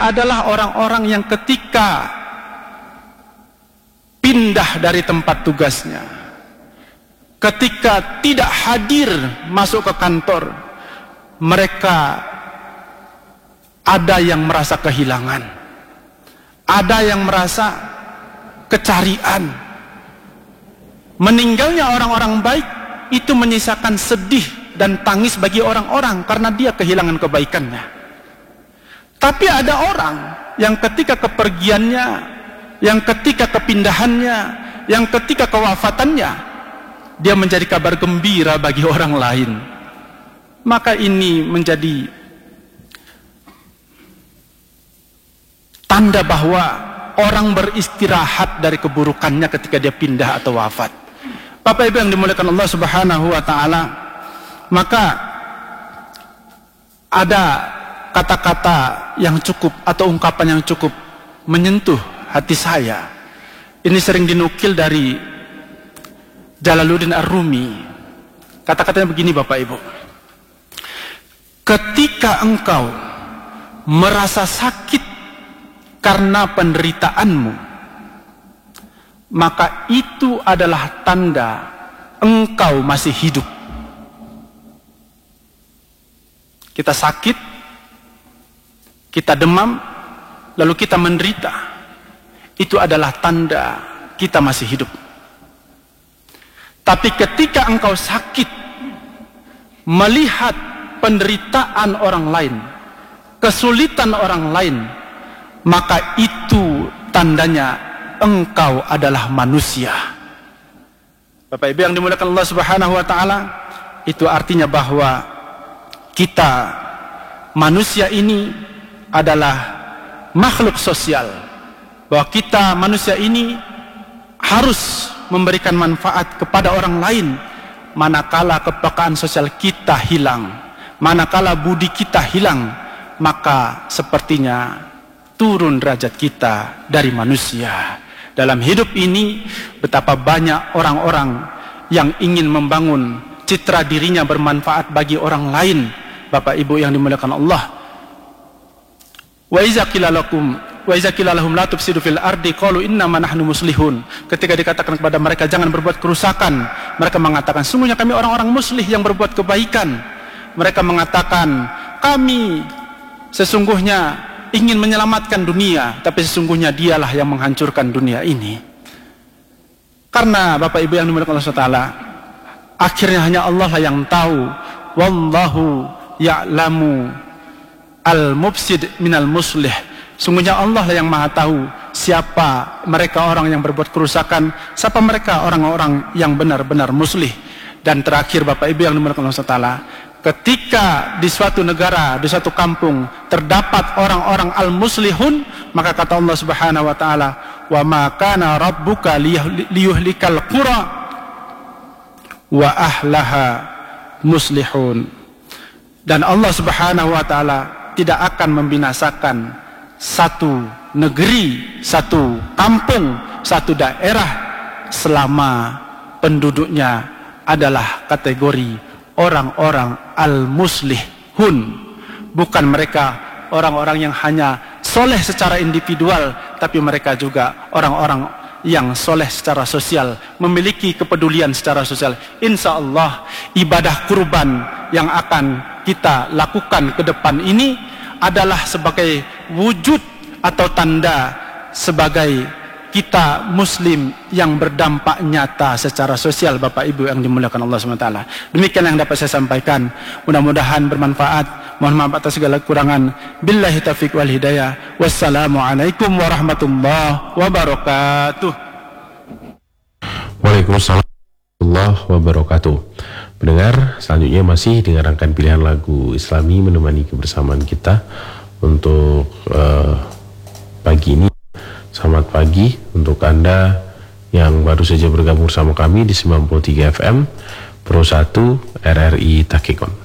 adalah orang-orang yang ketika pindah dari tempat tugasnya, ketika tidak hadir masuk ke kantor, mereka ada yang merasa kehilangan, ada yang merasa kecarian. Meninggalnya orang-orang baik itu menyisakan sedih dan tangis bagi orang-orang karena dia kehilangan kebaikannya. Tapi ada orang yang ketika kepergiannya, yang ketika kepindahannya, yang ketika kewafatannya, dia menjadi kabar gembira bagi orang lain. Maka ini menjadi tanda bahwa orang beristirahat dari keburukannya ketika dia pindah atau wafat. Bapak Ibu yang dimuliakan Allah Subhanahu wa taala, maka ada kata-kata yang cukup atau ungkapan yang cukup menyentuh hati saya. Ini sering dinukil dari Jalaluddin Ar-Rumi. Kata-katanya begini Bapak Ibu. Ketika engkau merasa sakit karena penderitaanmu, maka itu adalah tanda engkau masih hidup. Kita sakit, kita demam, lalu kita menderita, itu adalah tanda kita masih hidup. Tapi ketika engkau sakit, melihat penderitaan orang lain, kesulitan orang lain, maka itu tandanya engkau adalah manusia. Bapak Ibu yang dimuliakan Allah Subhanahu wa taala, itu artinya bahwa kita manusia ini adalah makhluk sosial, bahwa kita manusia ini harus memberikan manfaat kepada orang lain. Manakala kepekaan sosial kita hilang, manakala budi kita hilang, maka sepertinya turun derajat kita dari manusia. Dalam hidup ini betapa banyak orang-orang yang ingin membangun citra dirinya bermanfaat bagi orang lain. Bapak Ibu yang dimuliakan Allah, wa iza qila lahum la tufsidu fil ardi qalu innama nahnu muslihun. Ketika dikatakan kepada mereka jangan berbuat kerusakan, mereka mengatakan sungguhnya kami orang-orang muslih yang berbuat kebaikan. Mereka mengatakan kami sesungguhnya ingin menyelamatkan dunia, tapi sesungguhnya dialah yang menghancurkan dunia ini. Karena Bapak Ibu yang dimuliakan Allah SWT, akhirnya hanya Allah lah yang tahu. Wallahu ya'lamu al-mufsid minal muslih. Sungguhnya Allah lah yang maha tahu siapa mereka orang yang berbuat kerusakan, siapa mereka orang-orang yang benar-benar muslih. Dan terakhir Bapak Ibu yang dimuliakan Allah SWT, ketika di suatu negara, di suatu kampung terdapat orang-orang al-muslihun, maka kata Allah Subhanahu wa taala, "Wa ma kana rabbuka liyuhlikal qura wa ahlaha muslihun." Dan Allah Subhanahu wa taala tidak akan membinasakan satu negeri, satu kampung, satu daerah selama penduduknya adalah kategori orang-orang al-muslihun. Bukan mereka orang-orang yang hanya soleh secara individual, tapi mereka juga orang-orang yang soleh secara sosial, memiliki kepedulian secara sosial. Insya Allah ibadah kurban yang akan kita lakukan ke depan ini adalah sebagai wujud atau tanda sebagai kita muslim yang berdampak nyata secara sosial. Bapak Ibu yang dimuliakan Allah SWT, demikian yang dapat saya sampaikan, mudah-mudahan bermanfaat. Mohon maaf atas segala kekurangan. Billahi taufiq wal hidayah. Wassalamualaikum warahmatullahi wabarakatuh. Waalaikumsalam warahmatullahi wabarakatuh. Pendengar, selanjutnya masih dengan rangkaian pilihan lagu Islami menemani kebersamaan kita untuk pagi ini. Selamat pagi untuk Anda yang baru saja bergabung sama kami di 93 FM Pro 1 RRI Takikon.